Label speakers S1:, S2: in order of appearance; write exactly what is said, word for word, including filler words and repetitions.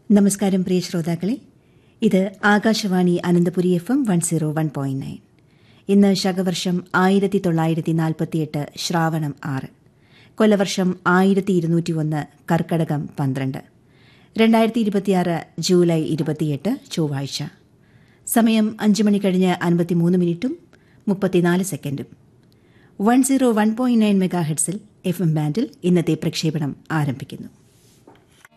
S1: നമസ്കാരം പ്രിയ ശ്രോതാക്കളെ, ഇത് Akashvani Ananthapuri F M one zero one point nine. ഇന്ന് ശകവർഷം ആയിരത്തി തൊള്ളായിരത്തി നാൽപ്പത്തിയെട്ട് ശ്രാവണം ആറ്, കൊല്ലവർഷം ആയിരത്തി ഇരുന്നൂറ്റി ഒന്ന് കർക്കടകം പന്ത്രണ്ട്, രണ്ടായിരത്തി ഇരുപത്തിയാറ് ജൂലൈ ഇരുപത്തിയെട്ട് ചൊവ്വാഴ്ച. സമയം അഞ്ച് മണി കഴിഞ്ഞ് അൻപത്തിമൂന്ന് മിനിറ്റും മുപ്പത്തിനാല് സെക്കൻഡും. One zero one point nine mega ഹെഡ്സിൽ F M ബാൻഡിൽ ഇന്നത്തെ പ്രക്ഷേപണം ആരംഭിക്കുന്നു.